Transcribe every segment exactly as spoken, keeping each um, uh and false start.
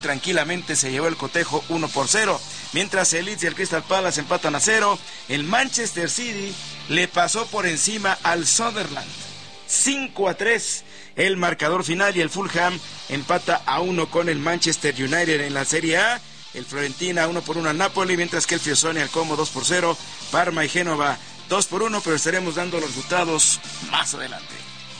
tranquilamente se llevó el cotejo uno por cero, mientras el Leeds y el Crystal Palace empatan a cero. El Manchester City le pasó por encima al Sunderland, cinco a tres el marcador final, y el Fulham empata a uno con el Manchester United en la Serie A. El Fiorentina uno por uno al Napoli, mientras que el Fiesole al Como dos por cero, Parma y Génova dos por uno, pero estaremos dando los resultados más adelante.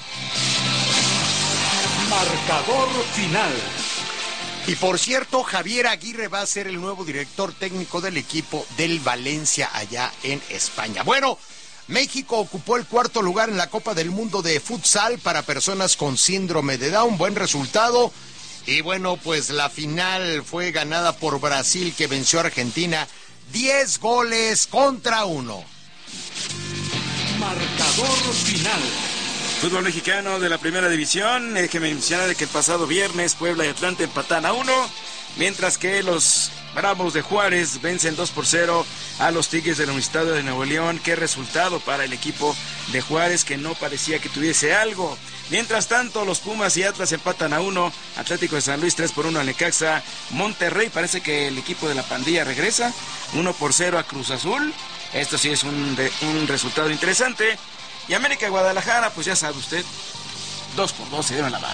Marcador final. Y por cierto, Javier Aguirre va a ser el nuevo director técnico del equipo del Valencia allá en España. Bueno, México ocupó el cuarto lugar en la Copa del Mundo de Futsal para personas con síndrome de Down. Buen resultado. Y bueno, pues la final fue ganada por Brasil, que venció a Argentina diez goles contra uno. Marcador final. Fútbol mexicano de la primera división. Déjeme mencionar que el pasado viernes Puebla y Atlante empatan a uno, mientras que los Bravos de Juárez vencen dos por cero a los Tigres del Universitario de Nuevo León. Qué resultado para el equipo de Juárez, que no parecía que tuviese algo. Mientras tanto, los Pumas y Atlas empatan a uno. Atlético de San Luis tres por uno al Necaxa. Monterrey, parece que el equipo de la pandilla regresa, uno por cero a Cruz Azul. Esto sí es un, de, un resultado interesante. Y América Guadalajara, pues ya sabe usted, dos por dos se dieron la mano.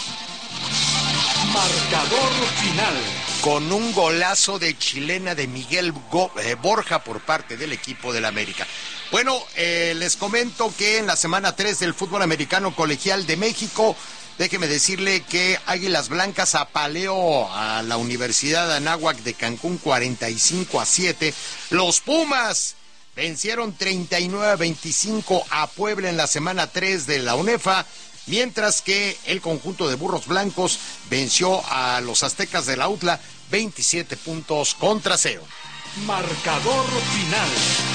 Marcador final. Con un golazo de chilena de Miguel Go- eh, Borja por parte del equipo del América. Bueno, eh, les comento que en la semana tres del fútbol americano colegial de México, déjeme decirle que Águilas Blancas apaleó a la Universidad Anáhuac de Cancún cuarenta y cinco a siete. Los Pumas vencieron treinta y nueve a veinticinco a Puebla en la semana tres de la UNEFA, mientras que el conjunto de Burros Blancos venció a los Aztecas de la U T L A veintisiete puntos contra cero. Marcador final.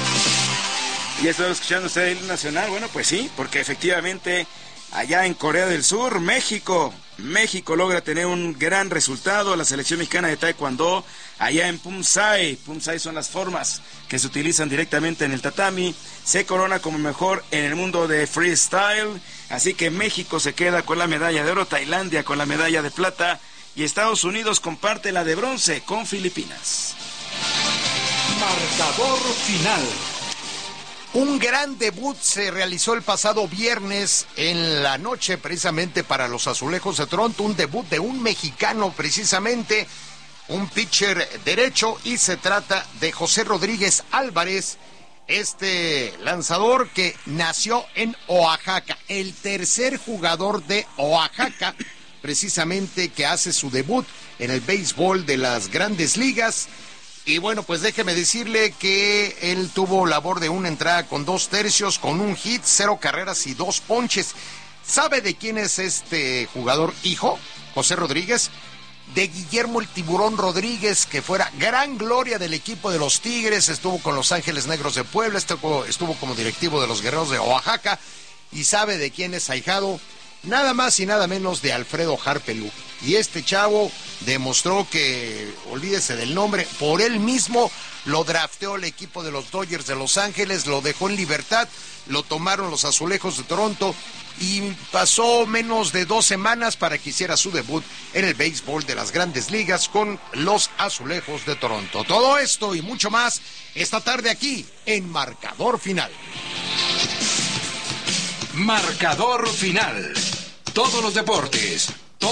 ¿Ya estaba escuchando usted el nacional? Bueno, pues sí, porque efectivamente allá en Corea del Sur, México, México logra tener un gran resultado. La selección mexicana de taekwondo allá en Pumsai, Pumsai son las formas que se utilizan directamente en el tatami, se corona como mejor en el mundo de freestyle. Así que México se queda con la medalla de oro, Tailandia con la medalla de plata, y Estados Unidos comparte la de bronce con Filipinas. Marcador final. Un gran debut se realizó el pasado viernes en la noche precisamente para los Azulejos de Toronto, un debut de un mexicano precisamente, un pitcher derecho, y se trata de José Rodríguez Álvarez, este lanzador que nació en Oaxaca, el tercer jugador de Oaxaca precisamente que hace su debut en el béisbol de las Grandes Ligas. Y bueno, pues déjeme decirle que él tuvo labor de una entrada con dos tercios, con un hit, cero carreras y dos ponches. ¿Sabe de quién es este jugador hijo, José Rodríguez? De Guillermo el Tiburón Rodríguez, que fuera gran gloria del equipo de los Tigres, estuvo con los Ángeles Negros de Puebla, estuvo, estuvo como directivo de los Guerreros de Oaxaca. ¿Y sabe de quién es ahijado? Nada más y nada menos de Alfredo Harpelú. Y este chavo demostró que, olvídese del nombre, por él mismo lo drafteó el equipo de los Dodgers de Los Ángeles, lo dejó en libertad, lo tomaron los Azulejos de Toronto y pasó menos de dos semanas para que hiciera su debut en el béisbol de las Grandes Ligas con los Azulejos de Toronto. Todo esto y mucho más esta tarde aquí en Marcador Final. Marcador Final. Todos los deportes